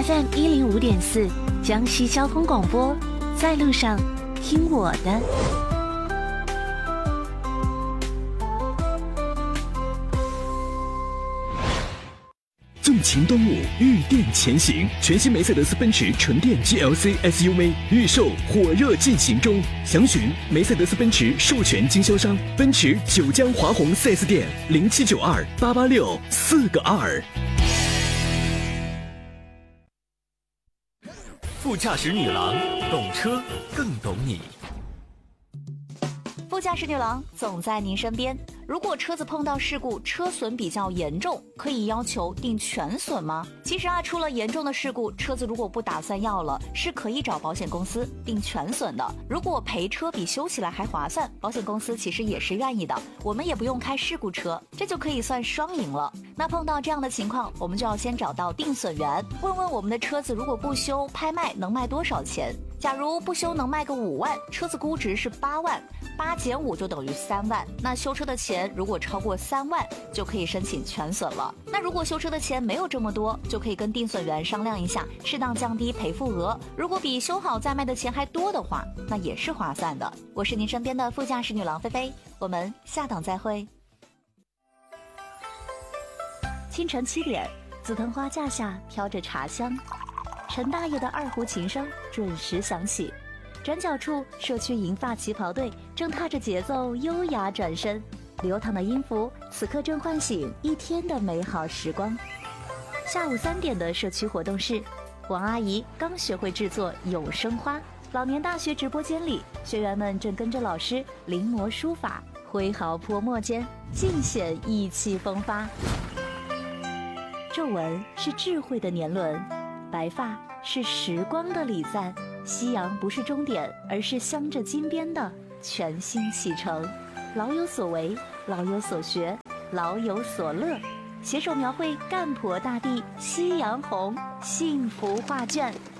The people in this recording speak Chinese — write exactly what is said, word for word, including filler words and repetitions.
F M 一零五点四，江西交通广播，在路上听我的。 纵情端午，御电前行，全新梅赛德斯奔驰纯电 G L C S U V 预售火热进行中，详询梅赛德斯奔驰授权经销商奔驰九江华虹 四 S 店零七九二八八六四个二。 副驾驶女郎，懂车更懂你。 副驾驶女郎总在您身边。如果车子碰到事故，车损比较严重，可以要求定全损吗？其实啊，出了严重的事故，车子如果不打算要了，是可以找保险公司定全损的。如果赔车比修起来还划算，保险公司其实也是愿意的，我们也不用开事故车，这就可以算双赢了。那碰到这样的情况，我们就要先找到定损员，问问我们的车子如果不修拍卖能卖多少钱。假如不修能卖个五万，车子估值是八万，八减五就等于三万。那修车的钱如果超过三万，就可以申请全损了。那如果修车的钱没有这么多，就可以跟定损员商量一下，适当降低赔付额。如果比修好再卖的钱还多的话，那也是划算的。我是您身边的副驾驶女郎菲菲，我们下档再会。清晨七点，紫藤花架下飘着茶香。陈大爷的二胡琴声准时响起，转角处社区银发旗袍队正踏着节奏优雅转身，流淌的音符此刻正唤醒一天的美好时光。下午三点的社区活动室，王阿姨刚学会制作永生花，老年大学直播间里，学员们正跟着老师临摹书法，挥毫泼墨间尽显意气风发。皱纹是智慧的年轮，白发是时光的礼赞，夕阳不是终点，而是镶着金边的全新启程。老有所为，老有所学，老有所乐，携手描绘赣婆大地夕阳红幸福画卷。